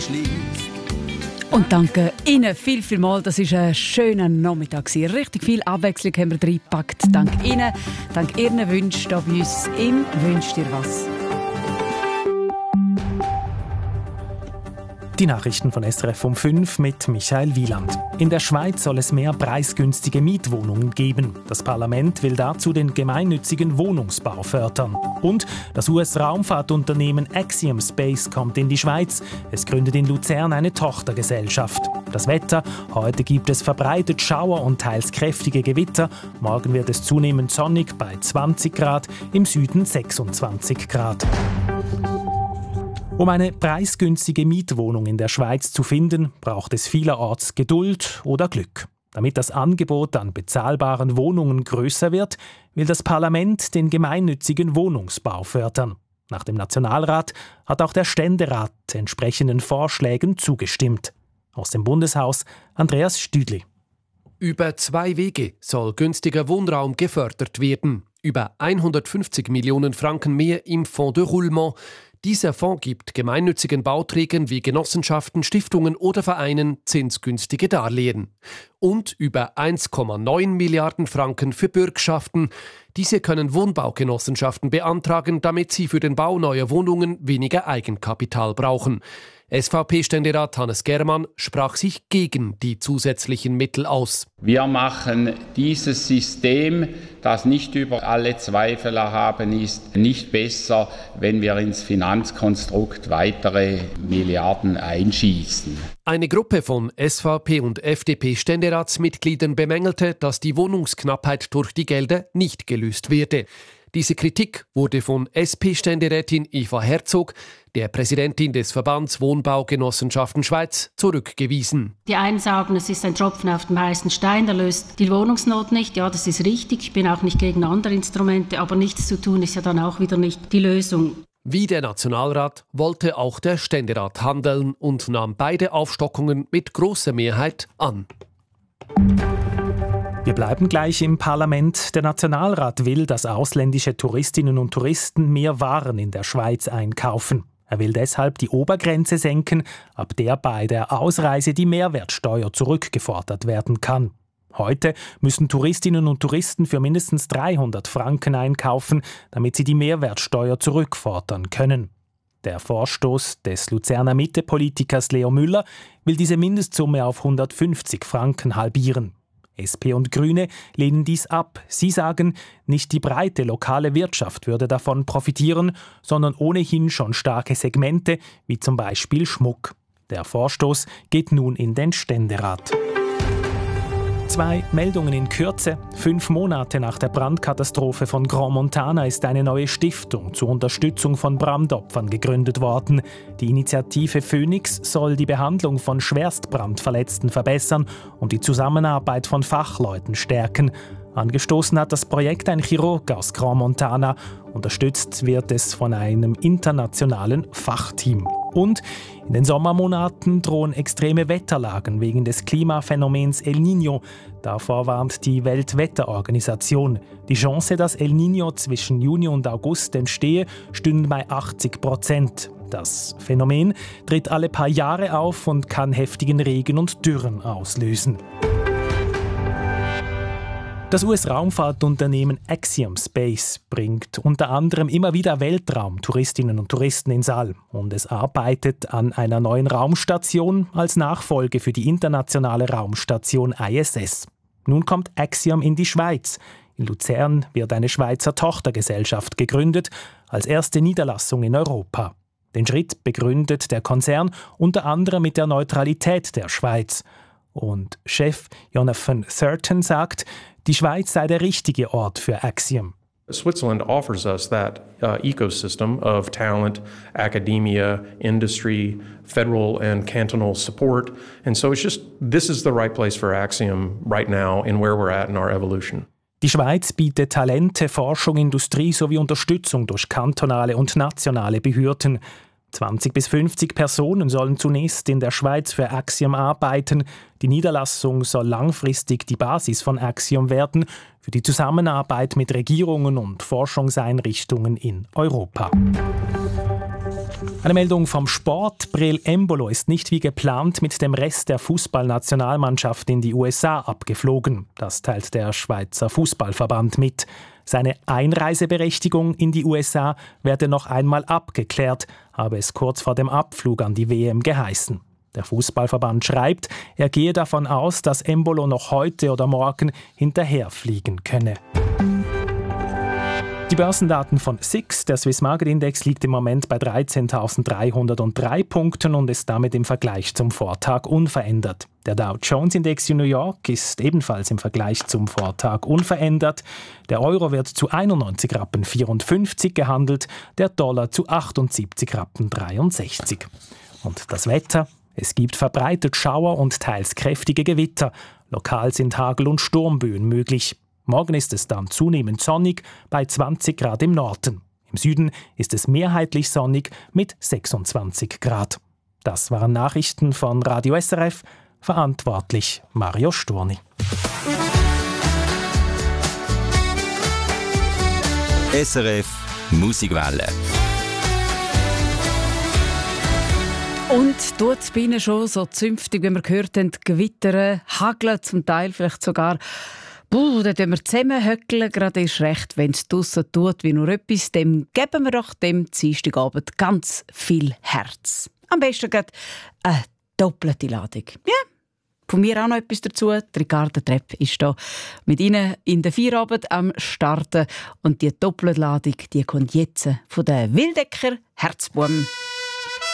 schließt. Und danke Ihnen vielmals. Das war ein schöner Nachmittag. Richtig viel Abwechslung haben wir reingepackt. Dank Ihnen, dank Ihren Wünschen hier bei uns im «Wünsch dir was». Die Nachrichten von SRF um 5 mit Michael Wieland. In der Schweiz soll es mehr preisgünstige Mietwohnungen geben. Das Parlament will dazu den gemeinnützigen Wohnungsbau fördern. Und das US-Raumfahrtunternehmen Axiom Space kommt in die Schweiz. Es gründet in Luzern eine Tochtergesellschaft. Das Wetter: Heute gibt es verbreitet Schauer und teils kräftige Gewitter. Morgen wird es zunehmend sonnig bei 20 Grad, im Süden 26 Grad. Um eine preisgünstige Mietwohnung in der Schweiz zu finden, braucht es vielerorts Geduld oder Glück. Damit das Angebot an bezahlbaren Wohnungen grösser wird, will das Parlament den gemeinnützigen Wohnungsbau fördern. Nach dem Nationalrat hat auch der Ständerat entsprechenden Vorschlägen zugestimmt. Aus dem Bundeshaus Andreas Stüdli. Über 2 Wege soll günstiger Wohnraum gefördert werden. Über 150 Millionen Franken mehr im Fonds de Roulement. Dieser Fonds gibt gemeinnützigen Bauträgern wie Genossenschaften, Stiftungen oder Vereinen zinsgünstige Darlehen. Und über 1,9 Milliarden Franken für Bürgschaften. Diese können Wohnbaugenossenschaften beantragen, damit sie für den Bau neuer Wohnungen weniger Eigenkapital brauchen. SVP-Ständerat Hannes Germann sprach sich gegen die zusätzlichen Mittel aus. Wir machen dieses System, das nicht über alle Zweifel erhaben ist, nicht besser, wenn wir ins Finanzkonstrukt weitere Milliarden einschießen. Eine Gruppe von SVP- und FDP-Ständeratsmitgliedern bemängelte, dass die Wohnungsknappheit durch die Gelder nicht gelöst werde. Diese Kritik wurde von SP-Ständerätin Eva Herzog, der Präsidentin des Verbands Wohnbaugenossenschaften Schweiz, zurückgewiesen. Die einen sagen, es ist ein Tropfen auf dem heißen Stein, der löst die Wohnungsnot nicht. Ja, das ist richtig. Ich bin auch nicht gegen andere Instrumente, aber nichts zu tun ist ja dann auch wieder nicht die Lösung. Wie der Nationalrat wollte auch der Ständerat handeln und nahm beide Aufstockungen mit großer Mehrheit an. Wir bleiben gleich im Parlament. Der Nationalrat will, dass ausländische Touristinnen und Touristen mehr Waren in der Schweiz einkaufen. Er will deshalb die Obergrenze senken, ab der bei der Ausreise die Mehrwertsteuer zurückgefordert werden kann. Heute müssen Touristinnen und Touristen für mindestens 300 Franken einkaufen, damit sie die Mehrwertsteuer zurückfordern können. Der Vorstoß des Luzerner Mitte-Politikers Leo Müller will diese Mindestsumme auf 150 Franken halbieren. SP und Grüne lehnen dies ab. Sie sagen, nicht die breite lokale Wirtschaft würde davon profitieren, sondern ohnehin schon starke Segmente, wie zum Beispiel Schmuck. Der Vorstoß geht nun in den Ständerat. 2 Meldungen in Kürze. 5 Monate nach der Brandkatastrophe von Grand Montana ist eine neue Stiftung zur Unterstützung von Brandopfern gegründet worden. Die Initiative Phoenix soll die Behandlung von Schwerstbrandverletzten verbessern und die Zusammenarbeit von Fachleuten stärken. Angestoßen hat das Projekt ein Chirurg aus Grand Montana. Unterstützt wird es von einem internationalen Fachteam. Und in den Sommermonaten drohen extreme Wetterlagen wegen des Klimaphänomens El Niño. Davor warnt die Weltwetterorganisation. Die Chance, dass El Niño zwischen Juni und August entstehe, stünde bei 80%. Das Phänomen tritt alle paar Jahre auf und kann heftigen Regen und Dürren auslösen. Das US-Raumfahrtunternehmen Axiom Space bringt unter anderem immer wieder Weltraumtouristinnen und Touristen ins All. Und es arbeitet an einer neuen Raumstation als Nachfolge für die internationale Raumstation ISS. Nun kommt Axiom in die Schweiz. In Luzern wird eine Schweizer Tochtergesellschaft gegründet, als erste Niederlassung in Europa. Den Schritt begründet der Konzern unter anderem mit der Neutralität der Schweiz. Und Chef Jonathan Thurton sagt, die Schweiz sei der richtige Ort für Axiom. Switzerland offers us that ecosystem of talent, academia, industry, federal and cantonal support. And so this is the right place for Axiom right now and where we're at in our evolution. Die Schweiz bietet Talente, Forschung, Industrie sowie Unterstützung durch kantonale und nationale Behörden. 20 bis 50 Personen sollen zunächst in der Schweiz für Axiom arbeiten. Die Niederlassung soll langfristig die Basis von Axiom werden für die Zusammenarbeit mit Regierungen und Forschungseinrichtungen in Europa. Eine Meldung vom Sport. Breel Embolo ist nicht wie geplant mit dem Rest der Fußballnationalmannschaft in die USA abgeflogen. Das teilt der Schweizer Fußballverband mit. Seine Einreiseberechtigung in die USA werde noch einmal abgeklärt, habe es kurz vor dem Abflug an die WM geheißen. Der Fußballverband schreibt, er gehe davon aus, dass Embolo noch heute oder morgen hinterherfliegen könne. Die Börsendaten von SIX, der Swiss Market Index, liegt im Moment bei 13.303 Punkten und ist damit im Vergleich zum Vortag unverändert. Der Dow Jones Index in New York ist ebenfalls im Vergleich zum Vortag unverändert. Der Euro wird zu 91,54 Rappen gehandelt, der Dollar zu 78,63 Rappen. Und das Wetter? Es gibt verbreitet Schauer und teils kräftige Gewitter. Lokal sind Hagel- und Sturmböen möglich. Morgen ist es dann zunehmend sonnig bei 20 Grad im Norden. Im Süden ist es mehrheitlich sonnig mit 26 Grad. Das waren Nachrichten von Radio SRF. Verantwortlich Mario Sturni. SRF Musikwelle. Und tut es bei Ihnen schon so zünftig, wie wir gehört haben, Gewitter, Hageln, zum Teil vielleicht sogar. Dann tun wir zusammenhöckeln, gerade ist recht, wenn es draussen tut wie nur etwas, dem geben wir doch dem Dienstagabend ganz viel Herz. Am besten gerade eine doppelte Ladung. Ja, von mir auch noch etwas dazu. Die Ricarda Trepp ist da mit Ihnen in der Feierabend am Starten und die doppelte Ladung, die kommt jetzt von der Wildecker Herzbuben.